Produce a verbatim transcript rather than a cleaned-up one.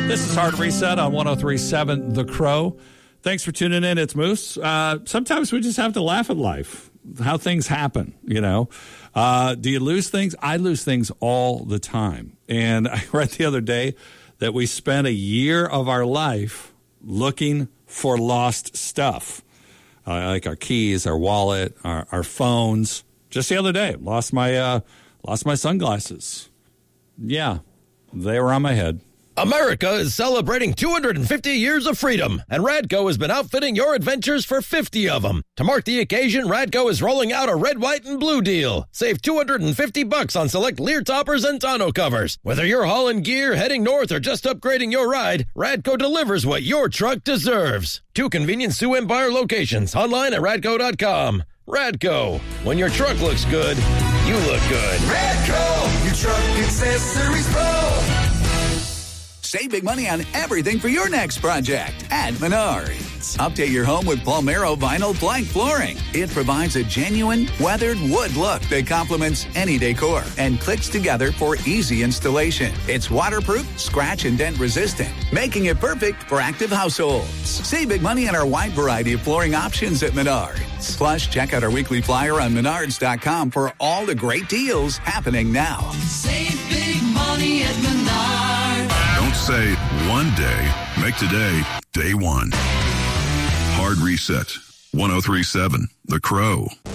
This is Hard Reset on one oh three point seven The Crow. Thanks for tuning in. It's Moose. Uh, sometimes we just have to laugh at life, how things happen, you know. Uh, do you lose things? I lose things all the time. And I read the other day that we spent a year of our life looking for lost stuff, uh, like our keys, our wallet, our, our phones. Just the other day, lost my uh, lost my sunglasses. Yeah, they were on my head. America is celebrating two hundred fifty years of freedom, and Radco has been outfitting your adventures for fifty of them. To mark the occasion, Radco is rolling out a red, white, and blue deal. Save two hundred fifty bucks on select Lear toppers and tonneau covers. Whether you're hauling gear, heading north, or just upgrading your ride, Radco delivers what your truck deserves. Two convenient Sioux Empire locations, online at radco dot com. Radco, when your truck looks good, you look good. Radco, your truck accessories pro. Save big money on everything for your next project at Menards. Update your home with Palmero vinyl plank flooring. It provides a genuine, weathered wood look that complements any decor and clicks together for easy installation. It's waterproof, scratch and dent resistant, making it perfect for active households. Save big money on our wide variety of flooring options at Menards. Plus, check out our weekly flyer on menards dot com for all the great deals happening now. Save big money at Menards. Don't say one day. Make today day one. Hard Reset. one oh three point seven The Crow.